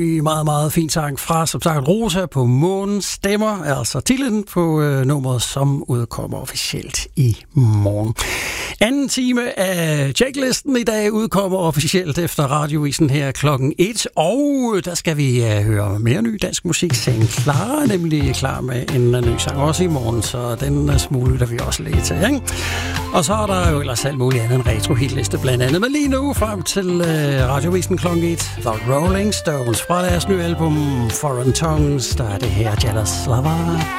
Meget, meget fin sang fra, som sagt, Rosa på Månen stemmer, altså titlen på nummeret, som udkommer officielt i morgen. Anden time af checklisten i dag udkommer officielt efter radiovisen her klokken 1, og der skal vi høre mere ny dansk musik. Sane Clara er nemlig klar med en ny sang også i morgen, så den smuglytter vi også lidt til, ikke? Og så er der jo ellers alt muligt andet en retro-hitliste blandt andet, men lige nu frem til radiovisen klokken 1, The Rolling Stones fra deres nye album Foreign Tongues, der er det her Jealous Lover.